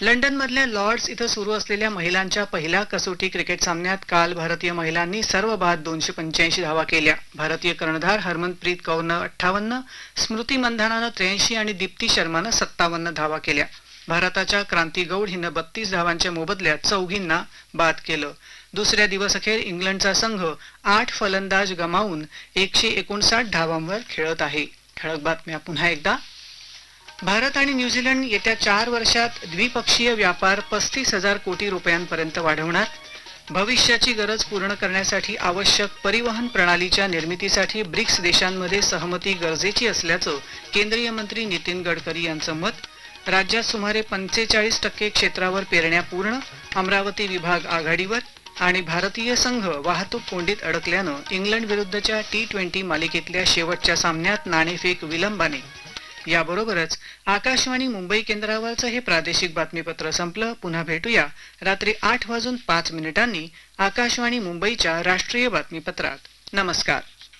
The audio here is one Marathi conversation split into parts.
लंडनमधल्या लॉर्ड्स इथं सुरू असलेल्या महिलांच्या पहिल्या कसोटी क्रिकेट सामन्यात काल भारतीय महिलांनी सर्व बाद 285 धावा केल्या. भारतीय कर्णधार हरमनप्रीत कौरनं 58, स्मृती मंधानानं 83 आणि दीप्ती शर्मानं 57 धावा केल्या. भारताच्या क्रांती गौड हिनं 32 धावांच्या मोबदल्यात चौघींना बाद केलं. दुसऱ्या दिवसअखेर इंग्लंडचा संघ 8 फलंदाज गमावून 159 धावांवर खेळत आहे. ठळक बातम्या पुन्हा एकदा. भारत आणि न्यूझीलंड येत्या 4 वर्षात द्विपक्षीय व्यापार 35,000 कोटी रुपयांपर्यंत वाढवणार. भविष्याची गरज पूर्ण करण्यासाठी आवश्यक परिवहन प्रणालीच्या निर्मितीसाठी ब्रिक्स देशांमध्ये सहमती गरजेची असल्याचं केंद्रीय मंत्री नितीन गडकरी यांचं मत. राज्यात सुमारे 45% क्षेत्रावर पेरण्या पूर्ण. अमरावती विभाग आघाडीवर. आणि भारतीय संघ वाहतूक कोंडीत अडकल्यानं इंग्लंड विरुद्धच्या T20 मालिकेतल्या शेवटच्या सामन्यात नाणेफेक विलंबाने. याबरोबरच आकाशवाणी मुंबई केंद्रावरचं हे प्रादेशिक बातमीपत्र संपलं. पुन्हा भेटूया रात्री 8:05 आकाशवाणी मुंबईच्या राष्ट्रीय बातमीपत्रात. नमस्कार.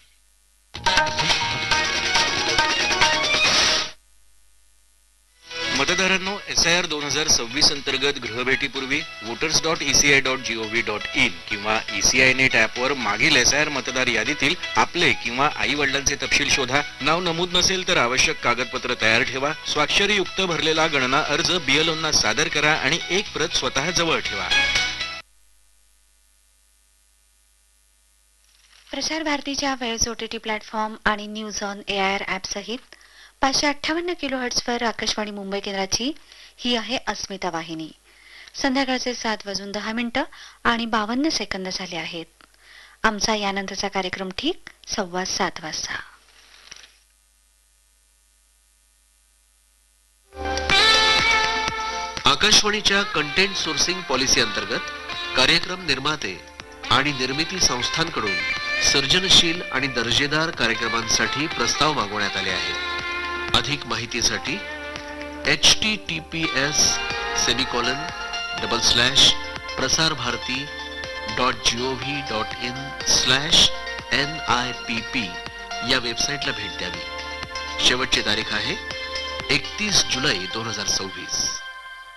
मतदारांनो, SIR 2026 अंतर्गत गृहभेटीपूर्वी voters.eci.gov.in किंवा ECI नेट ॲपवर मागील SIR मतदार यादीतील आपले किंवा आई वडिलांचे तपशील शोधा. नाव नमूद नसेल तर आवश्यक कागदपत्र तयार ठेवा. स्वाक्षरीयुक्त भरलेला गणना अर्ज BLOंना सादर करा आणि एक प्रत स्वतः जवळ ठेवा. प्रसार भारतीच्या वेळेस OTT प्लॅटफॉर्म आणि न्यूज ऑन AIR ॲप सहित 558 किलोहर्ट्झवर आकाशवाणी मुंबई केंद्राची ही आहे अस्मिता वाहिनी. संध्याकाळचे 7:10 आणि 52 सेकंद झाले आहेत. आमचा यानंतरचा कार्यक्रम ठीक 7:15 वाजता. आकाशवाणीच्या कंटेंट सोर्सिंग पॉलिसी अंतर्गत कार्यक्रम निर्माते आणि निर्मिती संस्थांकडून सर्जनशील आणि दर्जेदार कार्यक्रमांसाठी प्रस्ताव मागवण्यात आले आहेत. अधिक माहितीसाठी https://prasarbharati.gov.in/NIPP या वेबसाईटला भेट द्यावी. शेवटची तारीख आहे 31 जुलै 2026.